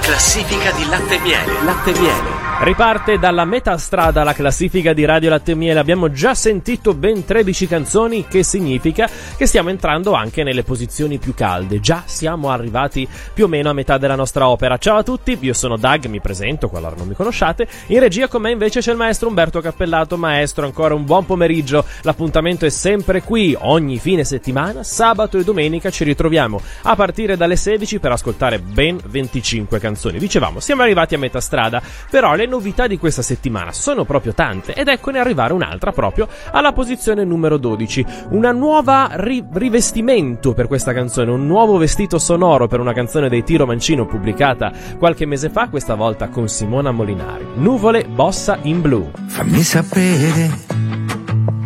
classifica di Latte e Miele. Latte e Miele. Riparte dalla metà strada la classifica di Radio Latte e Miele. Abbiamo già sentito ben 13 canzoni, che significa che stiamo entrando anche nelle posizioni più calde. Già siamo arrivati più o meno a metà della nostra opera. Ciao a tutti, io sono Doug, mi presento, qualora non mi conosciate. In regia con me invece c'è il maestro Umberto Cappellato. Maestro, ancora un buon pomeriggio. L'appuntamento è sempre qui, ogni fine settimana, sabato e domenica ci ritroviamo a partire dalle 16 per ascoltare ben 25 canzoni. Dicevamo, siamo arrivati a metà strada, però le novità di questa settimana sono proprio tante, ed eccone arrivare un'altra proprio alla posizione numero 12. Una nuova rivestimento per questa canzone, un nuovo vestito sonoro per una canzone dei Tiro Mancino pubblicata qualche mese fa, questa volta con Simona Molinari. Nuvole Bossa in Blu. Fammi sapere